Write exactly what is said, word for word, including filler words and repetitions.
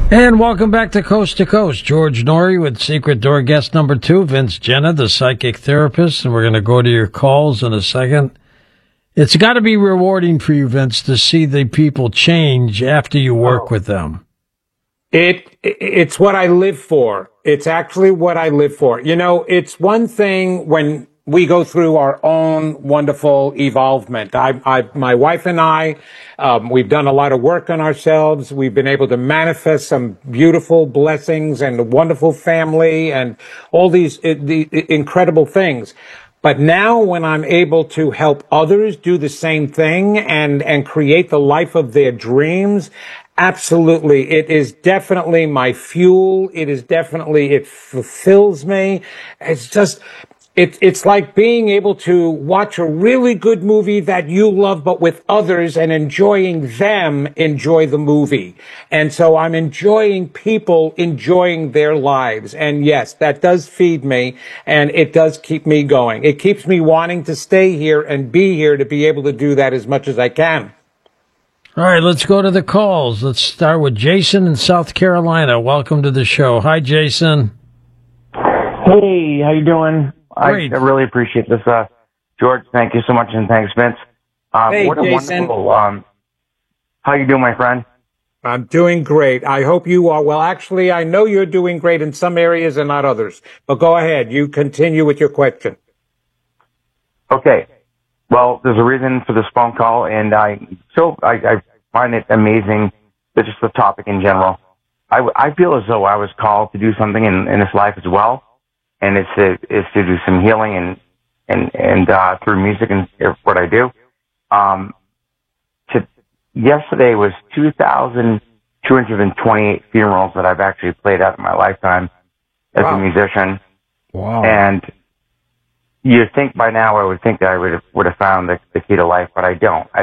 And welcome back to Coast to Coast. George Norrie with Secret Door guest number two, Vince Jenna, the psychic therapist. And we're going to go to your calls in a second. It's got to be rewarding for you, Vince, to see the people change after you work oh. with them. It It's what I live for. It's actually what I live for. You know, it's one thing when we go through our own wonderful evolvement. I, I, my wife and I, um, we've done a lot of work on ourselves. We've been able to manifest some beautiful blessings and a wonderful family and all these uh, the, incredible things. But now when I'm able to help others do the same thing and, and create the life of their dreams, absolutely. It is definitely my fuel. It is definitely, it fulfills me. It's just, It, it's like being able to watch a really good movie that you love, but with others and enjoying them enjoy the movie. And so I'm enjoying people enjoying their lives. And yes, that does feed me and it does keep me going. It keeps me wanting to stay here and be here to be able to do that as much as I can. All right, let's go to the calls. Let's start with Jason in South Carolina. Welcome to the show. Hi, Jason. Hey, how you doing? I, I really appreciate this, uh, George. Thank you so much, and thanks, Vince. Um, hey, what a Jason. wonderful. Um, how you doing, my friend? I'm doing great. I hope you are. Well, actually, I know you're doing great in some areas and not others. But go ahead. You continue with your question. Okay. Well, there's a reason for this phone call, and I so I, I find it amazing that just the topic in general. I, I feel as though I was called to do something in, in this life as well. And it's to, it's to do some healing and, and, and, uh, through music and what I do. Um, to, yesterday was two thousand two hundred twenty-eight funerals that I've actually played out in my lifetime as wow. a musician. Wow. And you'd think by now I would think that I would have, would have found the, the key to life, but I don't. I